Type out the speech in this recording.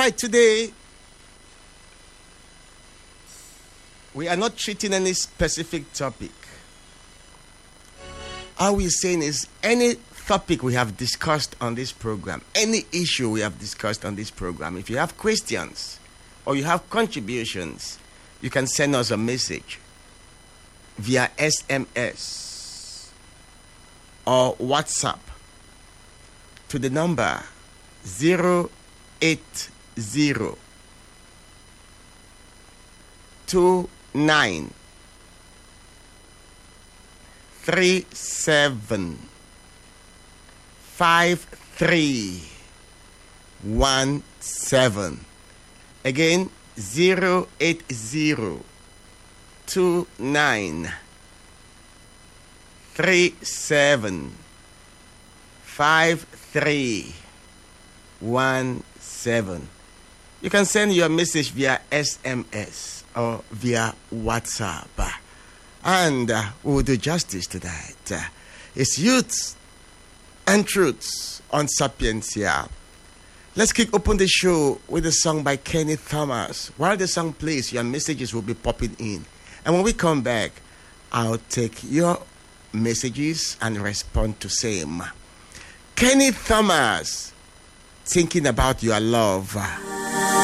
right, today we are not treating any specific topic. All we're saying is any topic we have discussed on this program, any issue we have discussed on this program, if you have questions or you have contributions, you can send us a message via SMS or WhatsApp to the number 080 29 37 5317. Again, 080 29 37 5317. You can send your message via SMS or via WhatsApp. And we'll do justice to that. It's Youths and Truths on Sapientia. Let's kick open the show with a song by Kenny Thomas. While the song plays, your messages will be popping in. And when we come back, I'll take your messages and respond to same. Kenny Thomas, Thinking About Your Love.